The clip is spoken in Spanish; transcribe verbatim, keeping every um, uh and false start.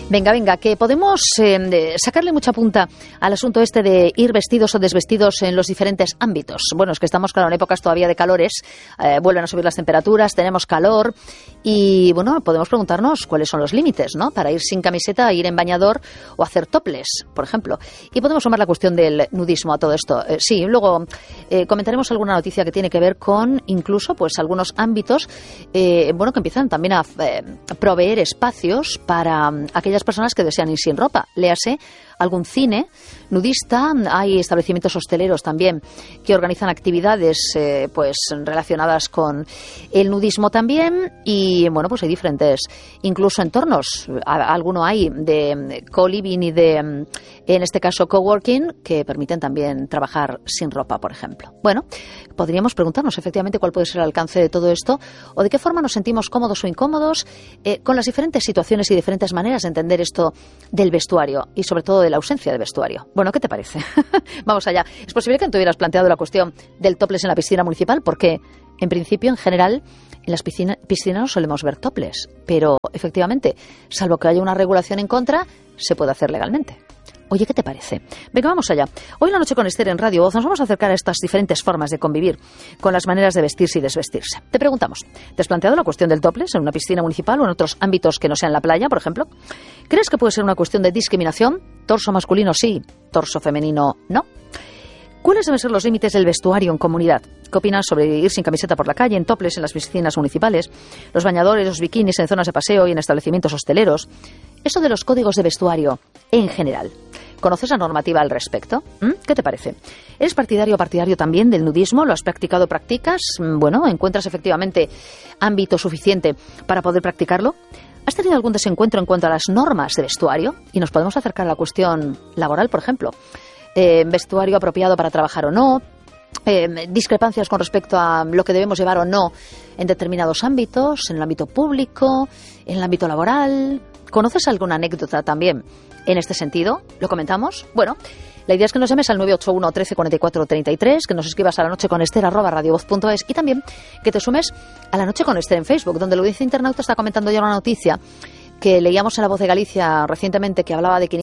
Venga, venga, que podemos eh, sacarle mucha punta al asunto este de ir vestidos o desvestidos en los diferentes ámbitos. Bueno, es que estamos, claro, en épocas todavía de calores, eh, vuelven a subir las temperaturas, tenemos calor y, bueno, podemos preguntarnos cuáles son los límites, ¿no? Para ir sin camiseta, ir en bañador o hacer topless, por ejemplo. Y podemos sumar la cuestión del nudismo a todo esto. Eh, sí, luego eh, comentaremos alguna noticia que tiene que ver con incluso, pues, algunos ámbitos, eh, bueno, que empiezan también a eh, proveer espacios para um, aquellas personas que desean ir sin ropa. Léase algún cine nudista, hay establecimientos hosteleros también que organizan actividades eh, pues relacionadas con el nudismo también y bueno, pues hay diferentes incluso entornos, alguno hay de co-living y de, en este caso, coworking, que permiten también trabajar sin ropa, por ejemplo. Bueno, podríamos preguntarnos efectivamente cuál puede ser el alcance de todo esto o de qué forma nos sentimos cómodos o incómodos eh, con las diferentes situaciones y diferentes maneras de entender esto del vestuario y sobre todo de la ausencia de vestuario. Bueno, ¿qué te parece? Vamos allá. Es posible que tú hubieras planteado la cuestión del topless en la piscina municipal porque, en principio, en general, en las piscinas, piscinas no solemos ver topless, pero efectivamente, salvo que haya una regulación en contra, se puede hacer legalmente. Oye, ¿qué te parece? Venga, vamos allá. Hoy en La Noche con Esther en Radio Voz nos vamos a acercar a estas diferentes formas de convivir con las maneras de vestirse y desvestirse. Te preguntamos, ¿te has planteado la cuestión del topless en una piscina municipal o en otros ámbitos que no sean la playa, por ejemplo? ¿Crees que puede ser una cuestión de discriminación? Torso masculino sí, torso femenino no. ¿Cuáles deben ser los límites del vestuario en comunidad? ¿Qué opinas sobre ir sin camiseta por la calle, en topless en las piscinas municipales, los bañadores, los bikinis en zonas de paseo y en establecimientos hosteleros? Eso de los códigos de vestuario en general. ¿Conoces la normativa al respecto? ¿Mm? ¿Qué te parece? ¿Eres partidario o partidario también del nudismo? ¿Lo has practicado o practicas? Bueno, ¿encuentras efectivamente ámbito suficiente para poder practicarlo? ¿Has tenido algún desencuentro en cuanto a las normas de vestuario? Y nos podemos acercar a la cuestión laboral, por ejemplo. Eh, ¿Vestuario apropiado para trabajar o no? Eh, discrepancias con respecto a lo que debemos llevar o no en determinados ámbitos, en el ámbito público, en el ámbito laboral. ¿Conoces alguna anécdota también en este sentido? ¿Lo comentamos? Bueno, la idea es que nos llames al nueve ocho uno, trece, cuarenta y cuatro, treinta y tres, que nos escribas a la noche con Esther arroba radiovoz punto es y también que te sumes a La Noche con Esther en Facebook, donde la audiencia internauta está comentando ya una noticia que leíamos en La Voz de Galicia recientemente que hablaba de que